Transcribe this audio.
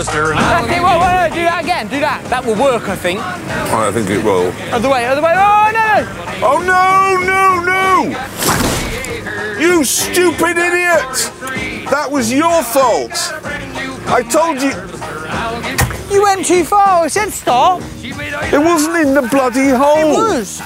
Alistair. That's it, whoa, do that again, do that. That will work, I think. I think it will. Other way, oh no! Oh no! You stupid idiot! That was your fault. I told you. You went too far, I said stop. It wasn't in the bloody hole. It was.